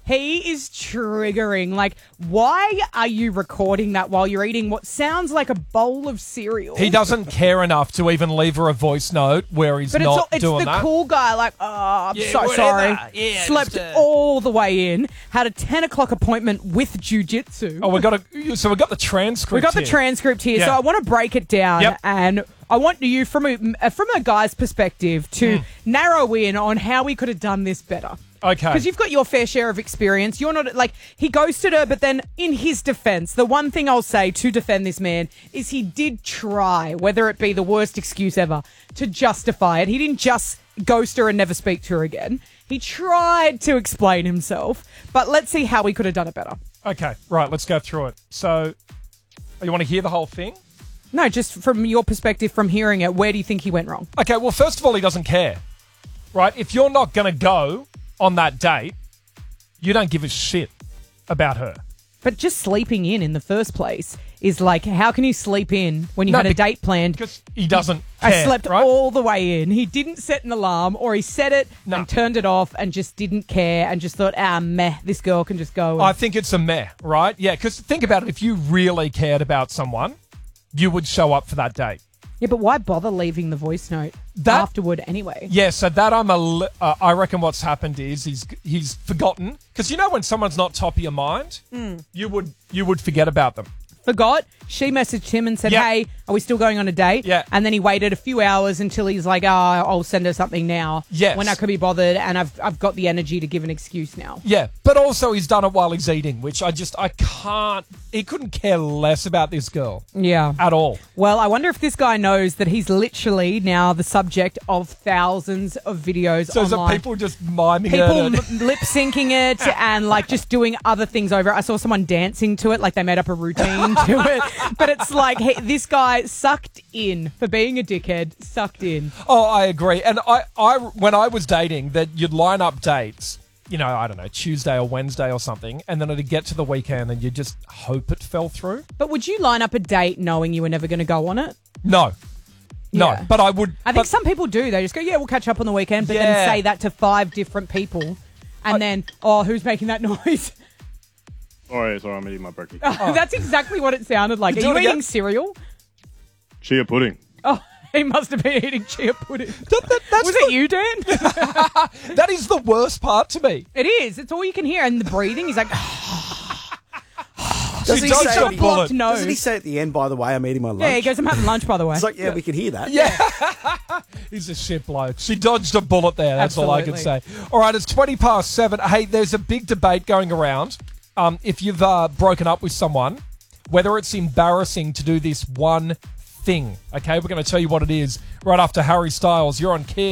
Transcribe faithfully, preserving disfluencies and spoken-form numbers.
He is triggering. Like, why are you recording that while you're eating what sounds like a bowl of cereal? He doesn't care enough to even leave her a voice note where he's but not it's, it's doing the that. cool guy, like, oh, I'm Yeah, so whatever. sorry. Yeah, Slept just, uh, all the way in, had a ten o'clock appointment with jiu-jitsu. Oh, we got a, so we got the transcript. We got the here. transcript here, Yeah. so I want to break it down, Yep. and I want you, from a, from a guy's perspective, to Mm. narrow in on how we could have done this better. Okay. Because you've got your fair share of experience. You're not, like, he ghosted her, but then in his defense, the one thing I'll say to defend this man is he did try, whether it be the worst excuse ever, to justify it. He didn't just ghost her and never speak to her again. He tried to explain himself, but let's see how we could have done it better. Okay, right, let's go through it. So, you want to hear the whole thing? No, just from your perspective, from hearing it, where do you think he went wrong? Okay, well, first of all, he doesn't care, right? If you're not going to go on that date, you don't give a shit about her. But just sleeping in in the first place is like, how can you sleep in when you No, had a be- date planned? Because he doesn't I care, slept right? all the way in. He didn't set an alarm, or he set it No. and turned it off and just didn't care and just thought, ah, meh, this girl can just go. And- I think it's a meh, right? Yeah, because think about it. If you really cared about someone, you would show up for that date. yeah, but why bother leaving the voice note That- afterward anyway? Yeah, so that I'm a. li- Uh, I reckon what's happened is he's he's forgotten, because you know when someone's not top of your mind, Mm. you would you would forget about them. Forgot. She messaged him and said, Yeah. hey, are we still going on a date? Yeah. And then he waited a few hours until he's like, oh, I'll send her something now. Yes. When I could be bothered, and I've I've got the energy to give an excuse now. Yeah, but also he's done it while he's eating, which I just I can't. He couldn't care less about this girl Yeah. at all. Well, I wonder if this guy knows that he's literally now the subject of thousands of videos So is it online. people just miming People it? m- lip syncing it and like just doing other things over it. I saw someone dancing to it, like they made up a routine to it. But it's like, hey, this guy sucked in for being a dickhead, sucked in. Oh, I agree. And I, I, when I was dating, that you'd line up dates, you know, I don't know, Tuesday or Wednesday or something, and then it'd get to the weekend and you just hope it fell through. But would you line up a date knowing you were never going to go on it? No. No, Yeah. but I would. I think but- some people do. They just go, yeah, we'll catch up on the weekend, but Yeah. then say that to five different people. And I- then, oh, who's making that noise? Sorry, sorry, I'm eating my breakfast. That's exactly what it sounded like. You Are do you it again? eating cereal? Chia pudding. Oh, he must have been eating chia pudding. That- that- that's Was the- it you, Dan? That is the worst part to me. It is. It's all you can hear. And the breathing, he's like, Does She he dodged say a at the- bullet. blocked nose. Doesn't he say at the end, by the way, I'm eating my lunch? Yeah, he goes, I'm having lunch, by the way. It's like, yeah, we can hear that. Yeah. He's a shit bloke. She dodged a bullet there. That's all I can say. Absolutely. All right, it's twenty past seven. Hey, there's a big debate going around. Um, if you've uh, broken up with someone, whether it's embarrassing to do this one thing. Okay, we're going to tell you what it is right after Harry Styles. You're on Kiss.